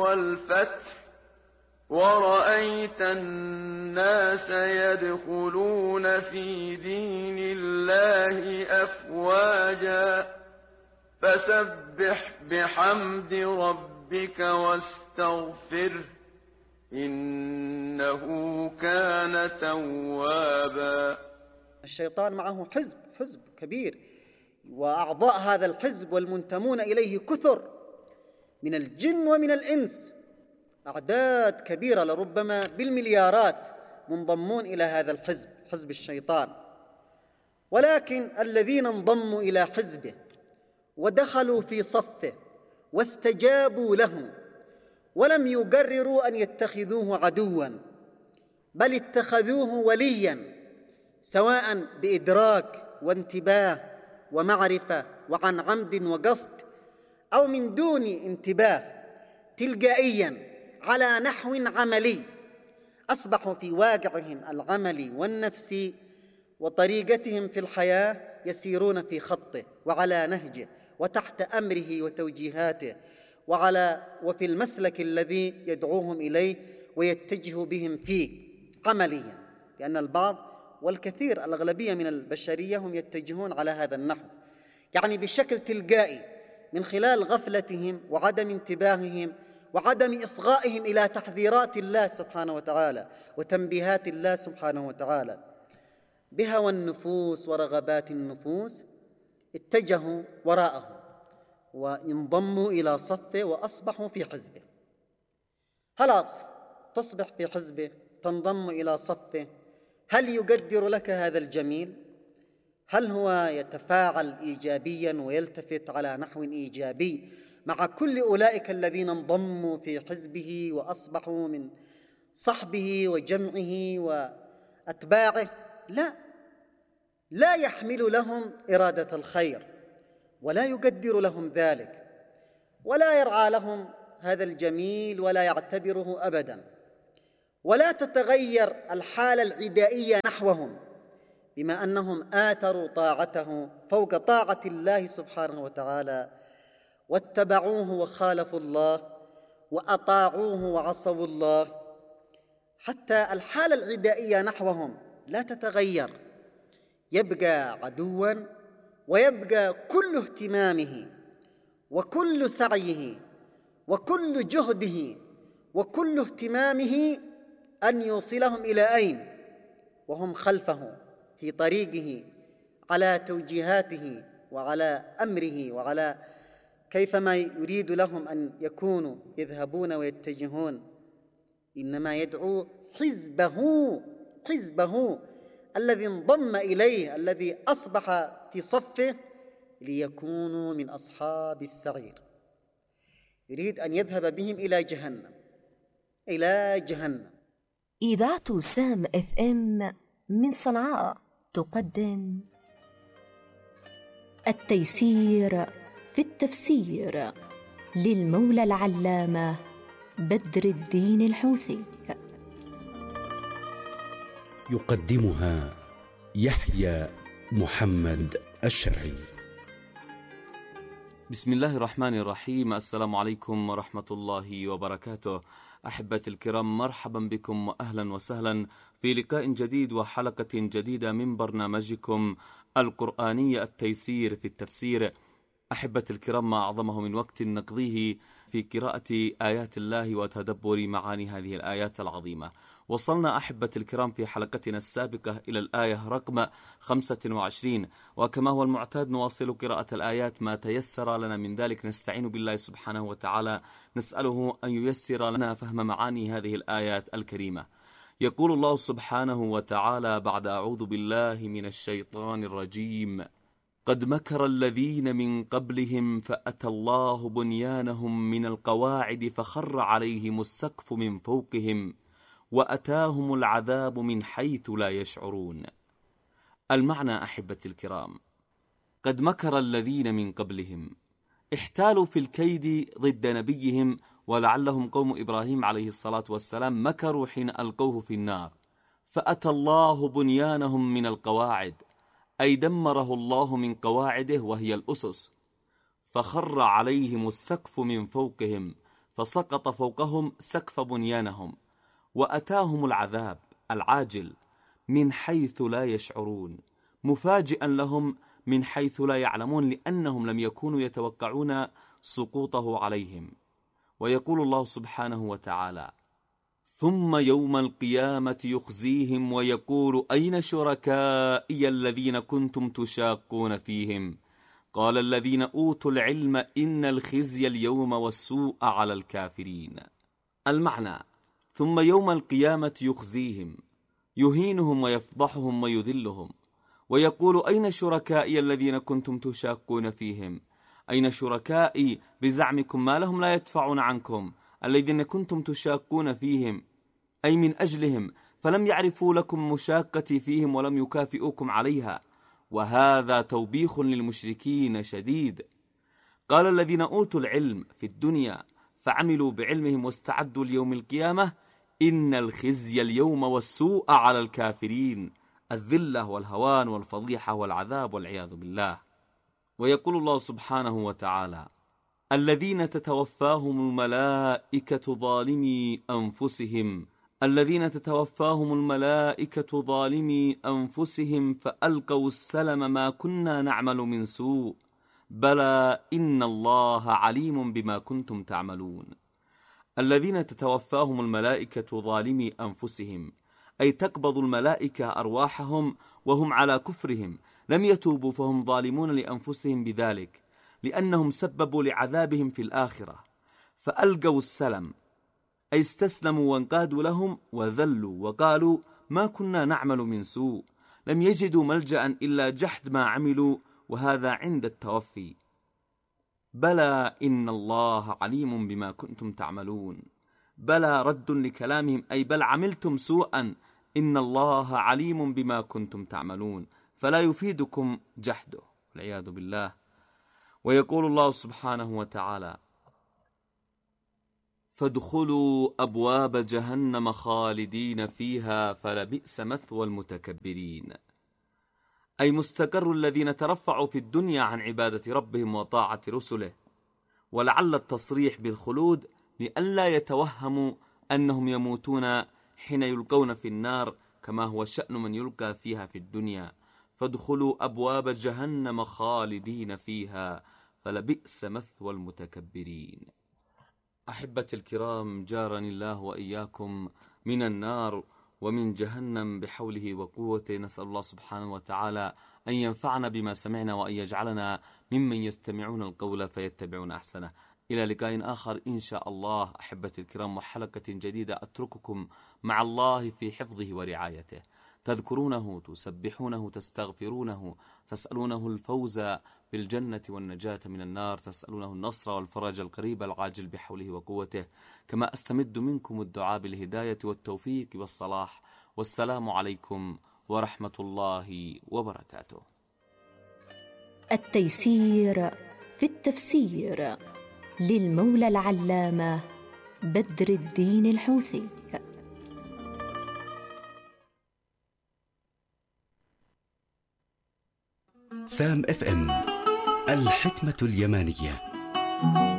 والفتح ورأيت الناس يدخلون في دين الله أفواجا فسبح بحمد ربك واستغفره إنه كان توابا. الشيطان معه حزب كبير، وأعضاء هذا الحزب والمنتمون إليه كثر من الجن ومن الإنس، أعداد كبيرة لربما بالمليارات منضمون إلى هذا الحزب، حزب الشيطان. ولكن الذين انضموا إلى حزبه ودخلوا في صفه واستجابوا له ولم يقرروا أن يتخذوه عدواً، بل اتخذوه ولياً، سواء بإدراك وانتباه ومعرفة وعن عمد وقصد أو من دون انتباه، تلقائياً على نحو عملي، أصبحوا في واقعهم العملي والنفسي وطريقتهم في الحياة يسيرون في خطه وعلى نهجه وتحت أمره وتوجيهاته وفي المسلك الذي يدعوهم إليه ويتجه بهم فيه عمليا، لأن البعض والكثير الأغلبية من البشرية هم يتجهون على هذا النحو، يعني بشكل تلقائي من خلال غفلتهم وعدم انتباههم وعدم إصغائهم إلى تحذيرات الله سبحانه وتعالى وتنبيهات الله سبحانه وتعالى. بهوى النفوس ورغبات النفوس اتجهوا وراءه وانضموا إلى صفه وأصبحوا في حزبه. خلاص تصبح في حزبه، تنضم إلى صفه، هل يقدر لك هذا الجميل؟ هل هو يتفاعل إيجابياً ويلتفت على نحو إيجابي مع كل أولئك الذين انضموا في حزبه وأصبحوا من صحبه وجمعه وأتباعه؟ لا يحمل لهم إرادة الخير ولا يقدر لهم ذلك ولا يرعى لهم هذا الجميل ولا يعتبره أبداً، ولا تتغير الحالة العدائية نحوهم بما أنهم آثروا طاعته فوق طاعة الله سبحانه وتعالى واتبعوه وخالفوا الله وأطاعوه وعصوا الله، حتى الحالة العدائية نحوهم لا تتغير، يبقى عدواً ويبقى كل اهتمامه وكل سعيه وكل جهده وكل اهتمامه أن يوصلهم إلى أين؟ وهم خلفه في طريقه على توجيهاته وعلى أمره وعلى كيفما يريد لهم أن يكونوا يذهبون ويتجهون. إنما يدعو حزبه الذي انضم إليه، الذي أصبح في صفه، ليكونوا من أصحاب السعير. يريد أن يذهب بهم إلى جهنم. إذاعة سام FM من صنعاء تقدم التيسير في التفسير للمولى العلامة بدر الدين الحوثي. يقدمها يحيى محمد الشرعي. بسم الله الرحمن الرحيم. السلام عليكم ورحمة الله وبركاته. أحبتي الكرام، مرحبا بكم وأهلا وسهلا في لقاء جديد وحلقة جديدة من برنامجكم القرآني التيسير في التفسير. أحبتي الكرام، ما أعظمه من وقت نقضيه في قراءة آيات الله وتدبر معاني هذه الآيات العظيمة. وصلنا أحبتي الكرام في حلقتنا السابقة إلى الآية رقم 25، وكما هو المعتاد نواصل قراءة الآيات ما تيسر لنا من ذلك. نستعين بالله سبحانه وتعالى، نسأله أن ييسر لنا فهم معاني هذه الآيات الكريمة. يقول الله سبحانه وتعالى بعد أعوذ بالله من الشيطان الرجيم: قد مكر الذين من قبلهم فأتى الله بنيانهم من القواعد فخر عليهم السقف من فوقهم وأتاهم العذاب من حيث لا يشعرون. المعنى أحبتي الكرام: قد مكر الذين من قبلهم، احتالوا في الكيد ضد نبيهم، ولعلهم قوم إبراهيم عليه الصلاة والسلام مكروا حين ألقوه في النار، فأتى الله بنيانهم من القواعد، أي دمره الله من قواعده وهي الأسس، فخر عليهم السقف من فوقهم، فسقط فوقهم سقف بنيانهم، وأتاهم العذاب العاجل من حيث لا يشعرون، مفاجئا لهم من حيث لا يعلمون، لأنهم لم يكونوا يتوقعون سقوطه عليهم. ويقول الله سبحانه وتعالى: ثم يوم القيامة يخزيهم ويقول أين شركائي الذين كنتم تشاقون فيهم؟ قال الذين أوتوا العلم إن الخزي اليوم والسوء على الكافرين. المعنى: ثم يوم القيامة يخزيهم، يهينهم ويفضحهم ويذلهم، ويقول أين شركائي الذين كنتم تشاقون فيهم؟ أين شركائي بزعمكم ما لهم لا يدفعون عنكم، الذين كنتم تشاقون فيهم، أي من أجلهم، فلم يعرفوا لكم مشاقتي فيهم ولم يكافئوكم عليها. وهذا توبيخ للمشركين شديد. قال الذين أوتوا العلم في الدنيا فعملوا بعلمهم واستعدوا ليوم القيامة إن الخزي اليوم والسوء على الكافرين، الذلة والهوان والفضيحة والعذاب والعياذ بالله. ويقول الله سبحانه وتعالى: الذين تتوفاهم الملائكة ظالمي أنفسهم، الذين تتوفاهم الملائكة ظالمي أنفسهم فألقوا السلم ما كنا نعمل من سوء بلى إن الله عليم بما كنتم تعملون. الذين تتوفاهم الملائكة ظالمي أنفسهم، أي تقبض الملائكة أرواحهم وهم على كفرهم، لم يتوبوا فهم ظالمون لأنفسهم بذلك، لأنهم سببوا لعذابهم في الآخرة. فألقوا السلم، أي استسلموا وانقادوا لهم وذلوا وقالوا ما كنا نعمل من سوء، لم يجدوا ملجأ إلا جحد ما عملوا، وهذا عند التوفي. بلى إن الله عليم بما كنتم تعملون، بلى رد لكلامهم، أي بل عملتم سوءا، إن الله عليم بما كنتم تعملون، فلا يفيدكم جحده والعياذ بالله. ويقول الله سبحانه وتعالى: فادخلوا أبواب جهنم خالدين فيها فلبئس مثوى المتكبرين، أي مستقر الذين ترفعوا في الدنيا عن عبادة ربهم وطاعة رسله. ولعل التصريح بالخلود لئلا يتوهموا أنهم يموتون حين يلقون في النار، كما هو شأن من يلقى فيها في الدنيا. فادخلوا أبواب جهنم خالدين فيها فلبئس مثوى المتكبرين. أحبتي الكرام، جارني الله وإياكم من النار ومن جهنم بحوله وقوته. نسأل الله سبحانه وتعالى أن ينفعنا بما سمعنا وأن يجعلنا ممن يستمعون القول فيتبعون أحسنه. إلى لقاء آخر إن شاء الله أحبتي الكرام، وحلقة جديدة أترككم مع الله في حفظه ورعايته، تذكرونه، تسبحونه، تستغفرونه، تسألونه الفوز بالجنة والنجاة من النار، تسألونه النصر والفرج القريب العاجل بحوله وقوته. كما أستمد منكم الدعاء بالهداية والتوفيق والصلاح. والسلام عليكم ورحمة الله وبركاته. التيسير في التفسير للمولى العلامة بدر الدين الحوثي. سام FM، الحكمة اليمانية.